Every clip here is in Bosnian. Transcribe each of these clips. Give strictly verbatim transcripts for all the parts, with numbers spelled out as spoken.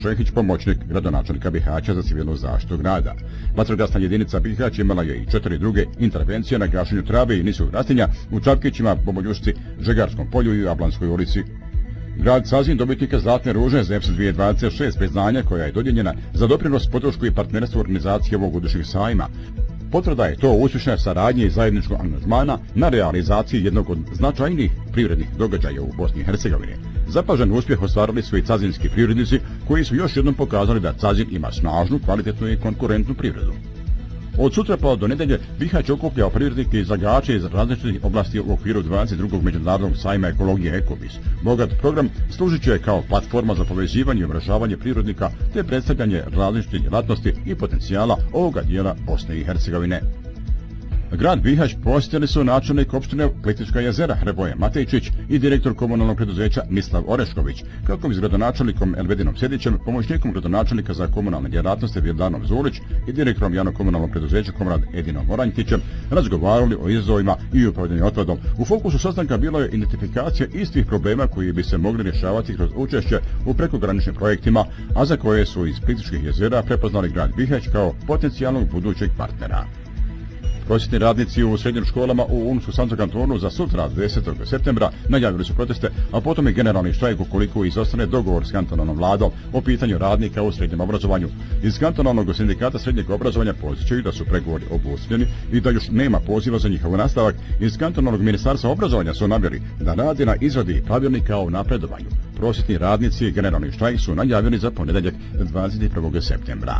Šehić, pomoćnik gradonačelnika Bihaća za civilnu zaštitu grada. Vatrogasna jedinica Bihać imala je i četiri druge intervencije na gašenju trave i niskog rastinja u Čapkićima, Pomoljušci, Žegarskom polju i Ablanskoj ulici. Grad Sazin dobitnika Zlatne ruže za E P S dvije tisuće dvadeset šest priznanja koja je dodijeljena za doprinos podršku i partnerstvo organizacije ovogodišnjeg sajma. Potvrda je to uspješne saradnje i zajedničkog angažmana na realizaciji jednog od značajnijih privrednih događaja u Bosni i Hercegovini. Zapažen uspjeh ostvarili su i cazinski privrednici koji su još jednom pokazali da Cazin ima snažnu, kvalitetnu i konkurentnu privredu. Od sutra pa do nedelje Bihać okuplja privrednike i zagače iz različitih oblasti u okviru dvadeset drugog međunarodnog sajma ekologije Ekobis. Bogat program služit će kao platforma za povezivanje i umrežavanje privrednika te predstavljanje različitih djelatnosti i potencijala ovoga dijela Bosne i Hercegovine. Grad Bihać posjetili su načelnik opštine Plitvička jezera Hrvoje Matejčić i direktor komunalnog preduzeća Mislav Orešković, kako bi s gradonačelnikom Elvedinom Sjedićem, pomoćnikom gradonačelnika za komunalne djelatnosti Vjerdanom Zulić i direktorom javnog komunalnog preduzeća Komrad Edinom Oranjkićem razgovarali o izazovima i upravljanju otpadom. U fokusu sastanka bilo je identifikacija istih problema koji bi se mogli rješavati kroz učešće u prekograničnim projektima, a za koje su iz Plitvičkih jezera prepoznali grad Bihać kao potencijalnog budućeg partnera. Prosvjetni radnici u srednjim školama u Unsko-Sanskom kantonu za sutra desetog septembra najavili su proteste, a potom i generalni štrajk ukoliko izostane dogovor s kantonalnom vladom o pitanju radnika u srednjem obrazovanju. Iz kantonalnog sindikata srednjeg obrazovanja podsjećaju da su pregovori obustavljeni i da još nema poziva za njihov nastavak. Iz kantonalnog ministarstva obrazovanja su naveli da radi na izradi pravilnika o napredovanju. Prosvjetni radnici i generalni štrajk su najavili za ponedjeljak dvadeset prvog septembra.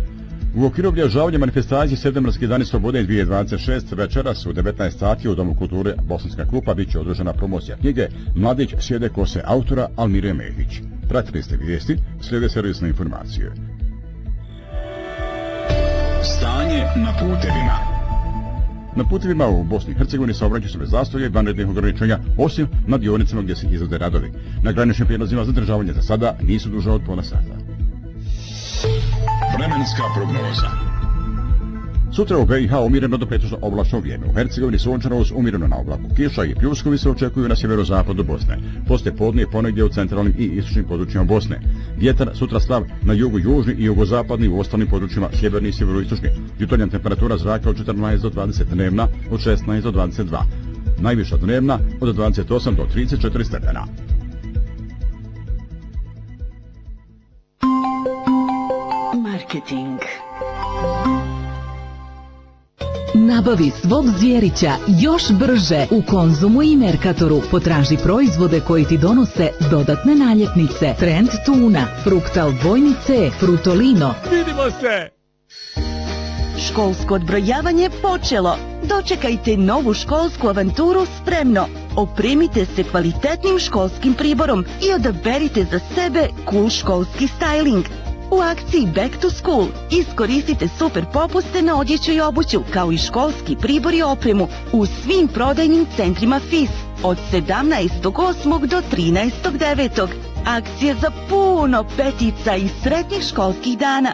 U okviru obilježavanja manifestacije Septembarski dani slobode dvije tisuće dvadeset šest večeras u devetnaest sati u Domu kulture Bosanska klupa bit će održana promocija knjige Mladić sjede kose autora Almire Mehić. Pratili ste vijesti, slijede servisne informacije. Stanje na putevima. Na putevima u Bosni i Hercegovini saobraćaju se bez zastoja i vanrednih ograničenja, osim na dionicama gdje se izvode radovi. Na graničnim prijelazima zadržavanje za sada nisu duže od pola sata. Vremenska prognoza. Sutra u B i H umjereno do pretežno oblačno vrijeme. U Hercegovini sunčano uz umjereno na oblaku. Kiša i pljuskovi se očekuju na sjeverozapadu Bosne. Poslije podne i ponegdje u centralnim i istočnim područjima Bosne. Vjetar sutra slab na jugu južni i jugozapadni u ostalim područjima sjeverni i sjeveroistočni. Jutarnja temperatura zraka od četrnaest do dvadeset, dnevna od šesnaest do dvadeset dva. Najviša dnevna od dvadeset osam do trideset četiri stepena. Marketing. Nabavi svog zvjerića još brže u Konzumu i Merkatoru. Potraži proizvode koji ti donose dodatne naljepnice. Trend tuna, Fruktal dvojni C, Frutolino. Vidimo se! Školsko odbrojavanje počelo. Dočekajte novu školsku avanturu spremno. Opremite se kvalitetnim školskim priborom i odaberite za sebe cool školski styling. U akciji Back to School iskoristite super popuste na odjeću i obuću, kao i školski pribor i opremu u svim prodajnim centrima F I S od sedamnaestog osmog do trinaestog devetog. Akcija za puno petica i sretnih školskih dana.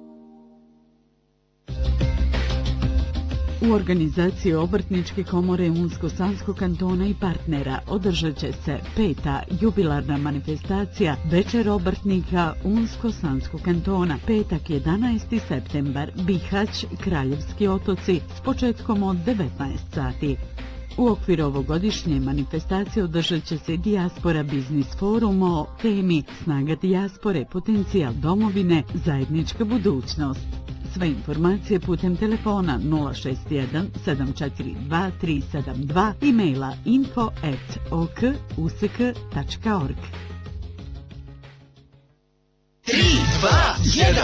U organizaciji Obrtničke komore Unsko-Sanskog kantona i partnera održat će se peta jubilarna manifestacija Večer obrtnika Unsko-Sanskog kantona, petak jedanaesti septembar, Bihać, Kraljevski otoci, s početkom od devetnaest sati. U okviru ovogodišnje manifestacije održat će se Dijaspora biznis forum o temi Snaga dijaspore, potencijal domovine, zajednička budućnost. Sve informacije putem telefona nula šest jedan sedam četiri dva tri sedam dva, e-maila info at o k u s k tačka org. tri, dva, jedan.